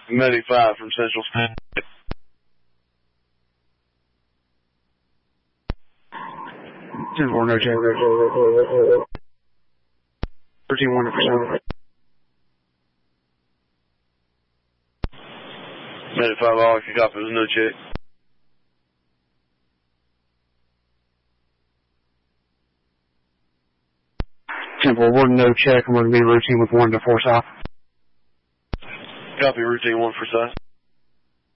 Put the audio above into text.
Medic 5 from Central State. 10-4, no check. Routine 100%. Medic 5, all you copy, there's no check. We're no check, and we're going to be routine with 1 to 4 south. Copy, routine 1 for south.